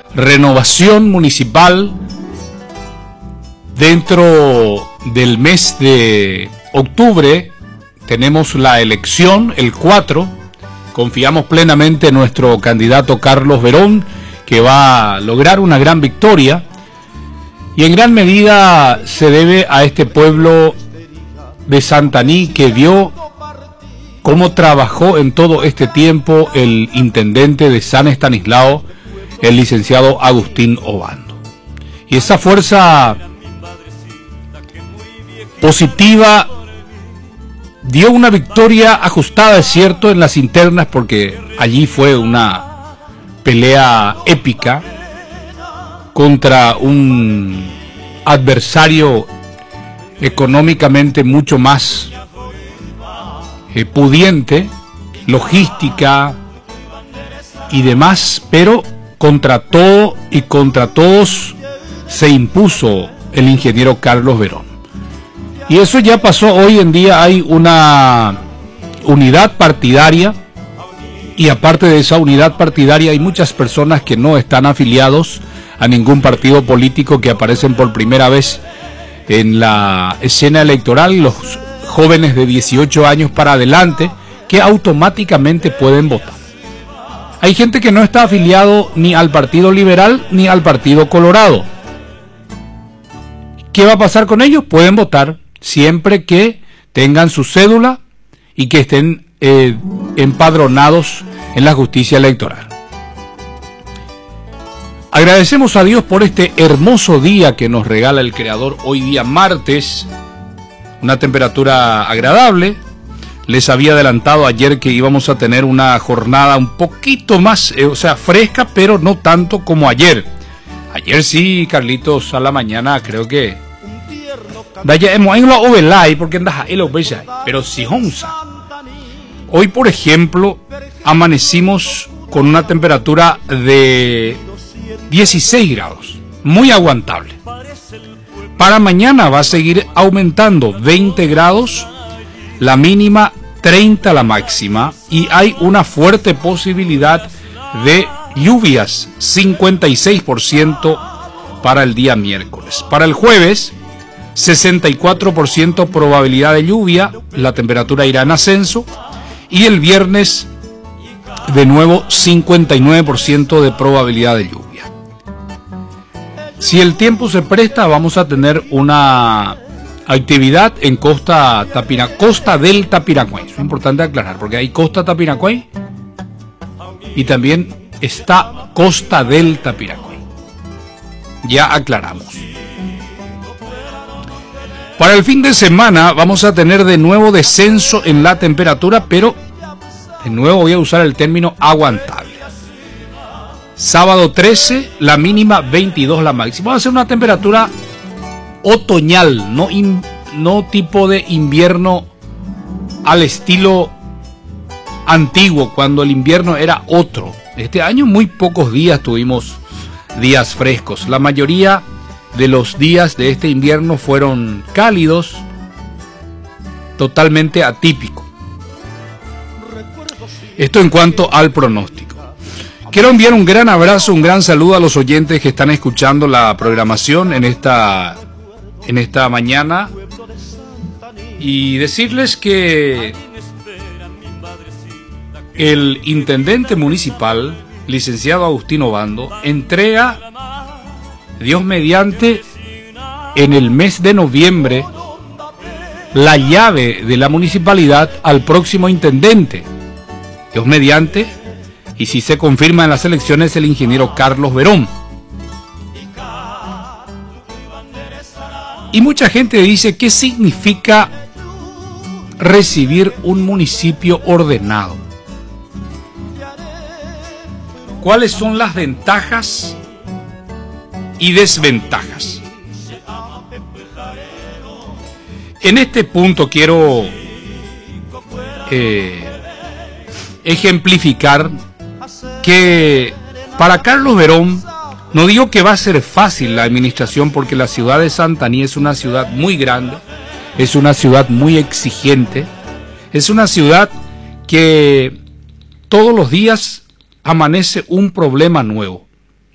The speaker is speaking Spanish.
renovación municipal dentro del mes de octubre. Tenemos la elección el 4. Confiamos plenamente en nuestro candidato Carlos Verón, que va a lograr una gran victoria. Y en gran medida se debe a este pueblo de Santaní, que vio cómo trabajó en todo este tiempo el intendente de San Estanislao, el licenciado Agustín Obando. Y esa fuerza positiva dio una victoria ajustada, es cierto, en las internas, porque allí fue una pelea épica contra un adversario económicamente mucho más pudiente, logística y demás, pero contra todo y contra todos se impuso el ingeniero Carlos Verón. Y eso ya pasó. Hoy en día hay una unidad partidaria, y aparte de esa unidad partidaria hay muchas personas que no están afiliados a ningún partido político, que aparecen por primera vez en la escena electoral, los jóvenes de 18 años para adelante, que automáticamente pueden votar. Hay gente que no está afiliado ni al Partido Liberal ni al Partido Colorado. ¿Qué va a pasar con ellos? Pueden votar siempre que tengan su cédula y que estén empadronados en la justicia electoral. Agradecemos a Dios por este hermoso día que nos regala el Creador. Hoy día martes, una temperatura agradable. Les había adelantado ayer que íbamos a tener una jornada un poquito más, fresca, pero no tanto como ayer. Ayer sí, Carlitos, a la mañana creo que pero si onza. Hoy, por ejemplo, amanecimos con una temperatura de 16 grados, muy aguantable. Para mañana va a seguir aumentando, 20 grados la mínima, 30 la máxima, y hay una fuerte posibilidad de lluvias, 56% para el día miércoles. Para el jueves, 64% probabilidad de lluvia, la temperatura irá en ascenso, y el viernes de nuevo 59% de probabilidad de lluvia. Si el tiempo se presta, vamos a tener una actividad en costa del Tapiracuay. Es importante aclarar, porque hay costa Tapiracuay y también está costa del Tapiracuay. Ya aclaramos. Para el fin de semana vamos a tener de nuevo descenso en la temperatura, pero de nuevo voy a usar el término aguantable. Sábado 13, la mínima, 22 la máxima. Va a ser una temperatura otoñal, no tipo de invierno al estilo antiguo, cuando el invierno era otro. Este año muy pocos días tuvimos días frescos. La mayoría de los días de este invierno fueron cálidos, totalmente atípico. Esto en cuanto al pronóstico. Quiero enviar un gran abrazo, un gran saludo a los oyentes que están escuchando la programación en esta mañana, y decirles que el intendente municipal, licenciado Agustín Obando, entrega, Dios mediante, en el mes de noviembre, la llave de la municipalidad al próximo intendente, Dios mediante, y si se confirma en las elecciones, el ingeniero Carlos Verón. Y mucha gente dice, ¿qué significa recibir un municipio ordenado? ¿Cuáles son las ventajas y desventajas? En este punto quiero ejemplificar que para Carlos Verón, no digo que va a ser fácil la administración, porque la ciudad de Santaní es una ciudad muy grande, es una ciudad muy exigente, es una ciudad que todos los días amanece un problema nuevo.